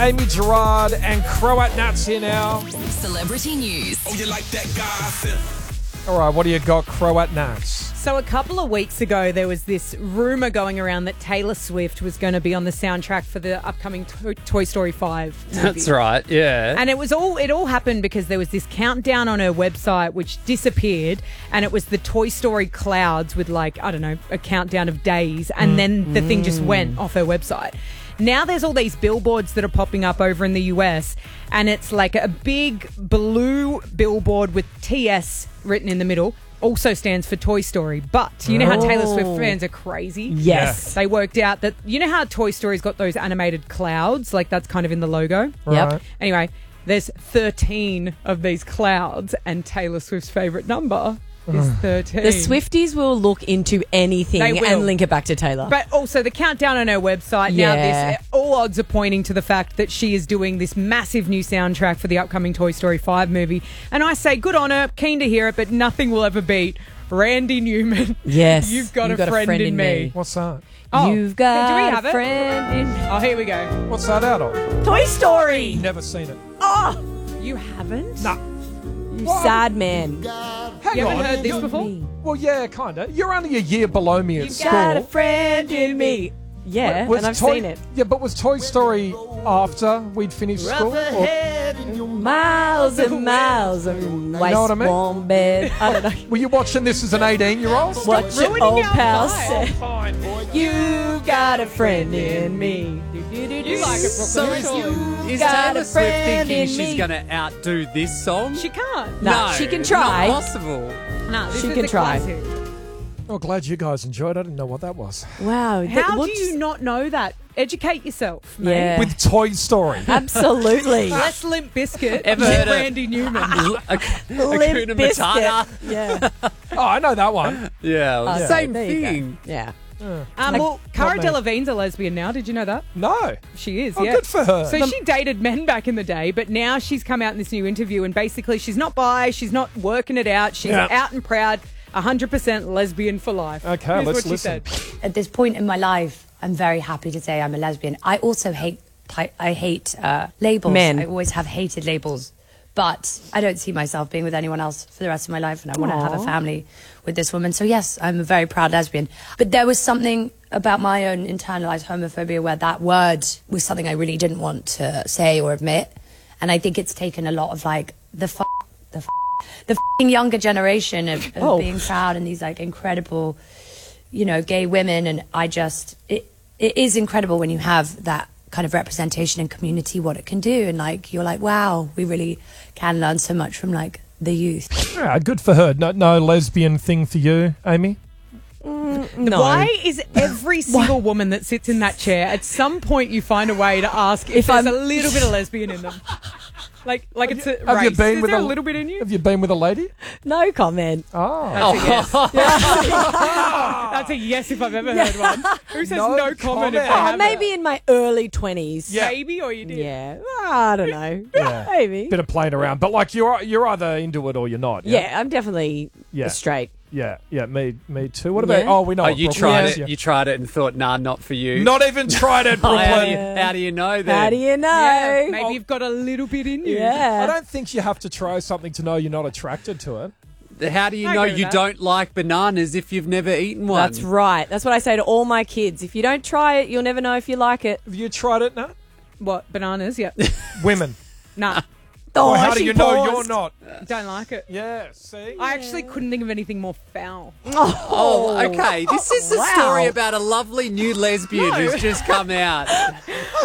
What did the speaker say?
Amy Gerard and Croat Nuts here now. Celebrity news. Oh, you like that gossip? All right, what do you got, Croat Nuts? So a couple of weeks ago, there was this rumor going around that Taylor Swift was going to be on the soundtrack for the upcoming Toy Story 5 movie. That's right, yeah. And it all happened because there was this countdown on her website which disappeared, and it was the Toy Story clouds with a countdown of days, and then the thing just went off her website. Now there's all these billboards that are popping up over in the US, and it's like a big blue billboard with TS written in the middle. Also stands for Toy Story. But you know how Taylor Swift fans are crazy? Yes. They worked out that, you know how Toy Story's got those animated clouds? Like that's kind of in the logo? Yep. Right. Anyway, there's 13 of these clouds, and Taylor Swift's favourite number is 13. The Swifties will look into anything They will. and link it back to Taylor. But also the countdown on her website, Yeah. now all odds are pointing to the fact that she is doing this massive new soundtrack for the upcoming Toy Story 5 movie. And I say, good on her, keen to hear it, but nothing will ever beat Randy Newman. Yes. You've got a friend in me. What's that? Oh, You've got do we have a it? friend in Oh, here we go. What's that out of? Toy Story. Never seen it. You haven't? Nah. You What? sad man. Hang You on. haven't heard this You're- before? Well, yeah, kind of. You're only a year below me at school. Got a friend in me. Yeah, Was and I've Toy- seen it. Yeah, but was Toy Story after we'd finished school? Or- Miles and miles of nice what I mean? warm bed. I don't know. were you watching this as an 18-year-old? What your ruining old our pal vibe. said. Fine. You got a friend in me. You like it, So Brooklyn. is got Taylor a Swift friend thinking in she's me. going to outdo this song? She can't. No, she can it's try. Not possible. No, this She is can the try. classic. Oh, glad you guys enjoyed it. I didn't know what that was. Wow. How do you not know that? Educate yourself, mate. Yeah. With Toy Story. Absolutely. Less Limp Biscuit Ever with heard of- Randy Newman. Limp Hakuna Biscuit. Matata. Yeah. Oh, I know that one. Yeah, Oh, same there you go. thing. Yeah. Well, Cara not me. Delevingne's a lesbian now. Did you know that? No. She is, Oh, yeah. good for her. So she dated men back in the day, but now she's come out in this new interview and basically she's not bi, she's not working it out, she's Yeah. out and proud, 100% lesbian for life. Okay, Here's let's what she listen. said. At this point in my life, I'm very happy to say I'm a lesbian. I also hate labels. Men. I always have hated labels. But I don't see myself being with anyone else for the rest of my life, and I want to have a family with this woman. So yes, I'm a very proud lesbian. But there was something about my own internalized homophobia where that word was something I really didn't want to say or admit. And I think it's taken a lot of the f***ing younger generation of being proud and these incredible, gay women. And it is incredible when you have that kind of representation and community, what it can do. And you're like, wow, we really can learn so much from the youth. Yeah, good for her. No lesbian thing for you, Amy? No. Why is every single woman that sits in that chair, at some point you find a way to ask if there's a little bit of lesbian in them? Like it's a Have race. you been is with there a little bit in you? Have you been with a lady? No comment. Oh. That's a yes. That's a yes if I've ever heard one. Who says No no, comment if they comment. have Maybe in my early 20s. Yeah. Maybe, or you did? Yeah. I don't know. Yeah. Maybe. Bit of playing around. But you're either into it or you're not. Yeah, I'm definitely straight. Yeah, me too. What about? Yeah. Oh, we know. Oh, what you Brooklyn tried is, it. yeah. You tried it and thought, nah, not for you. Not even tried it, how, Brooklyn. how do you know then? How do you know? Yeah, maybe you've got a little bit in you. I Yeah. don't think you have to try something to know you're not attracted to it. How do you I know agree with you that. don't like bananas if you've never eaten one? That's right. That's what I say to all my kids. If you don't try it, you'll never know if you like it. Have you tried it, Nat? What, bananas? Yeah. Women. Nah, Oh, Well, how do she you know paused. you're not? don't like it. Yeah, see? I actually couldn't think of anything more foul. Oh, okay. This is a Wow. story about a lovely new lesbian who's just come out.